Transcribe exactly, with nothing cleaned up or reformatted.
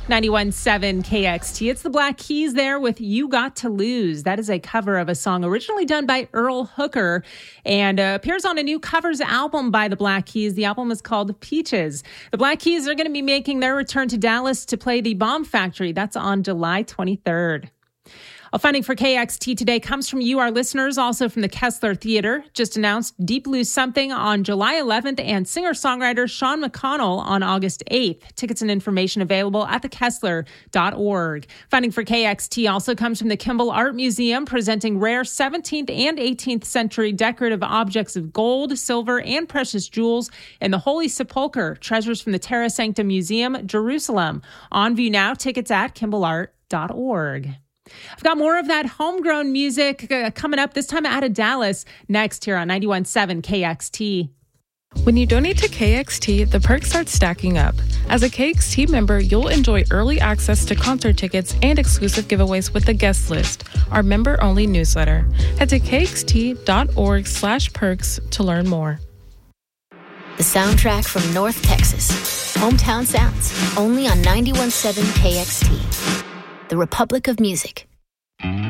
ninety-one point seven K X T. It's the Black Keys there with You Got to Lose. That is a cover of a song originally done by Earl Hooker and uh, appears on a new covers album by the Black Keys. The album is called Peaches. The Black Keys are going to be making their return to Dallas to play the Bomb Factory. That's on July twenty-third. Well, funding for K X T today comes from you, our listeners, also from the Kessler Theater. Just announced Deep Blue Something on July eleventh and singer-songwriter Sean McConnell on August eighth. Tickets and information available at the kessler dot org. Funding for K X T also comes from the Kimball Art Museum, presenting rare seventeenth and eighteenth century decorative objects of gold, silver, and precious jewels in the Holy Sepulchre, treasures from the Terra Sancta Museum, Jerusalem. On view now, tickets at kimball art dot org. I've got more of that homegrown music uh, coming up, this time out of Dallas, next here on ninety-one point seven K X T. When you donate to K X T, the perks start stacking up. As a K X T member, you'll enjoy early access to concert tickets and exclusive giveaways with the guest list, our member-only newsletter. Head to k x t dot org slash perks to learn more. The soundtrack from North Texas. Hometown Sounds, only on ninety-one point seven K X T. The Republic of Music.